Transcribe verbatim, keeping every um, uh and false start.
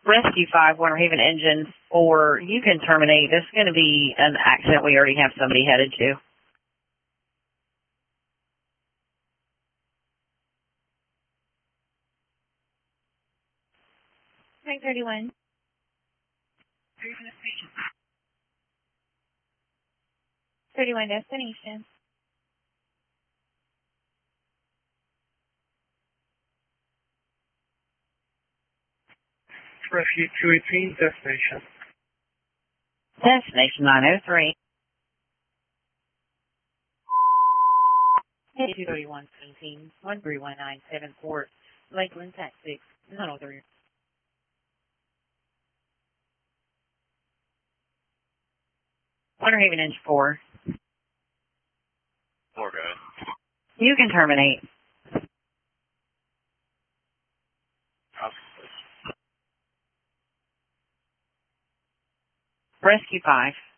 Rescue five, Winter Haven Engine four, you can terminate. This is going to be an accident we already have somebody headed to. Tank thirty-one. thirty-one destination. Rescue two eighteen, destination. Destination nine oh three. two thirty-one seventeen, one three one nine seven four, Lakeland, Tax six, nine oh three. Winter Haven Engine four. Four, go ahead. You can terminate. Rescue five.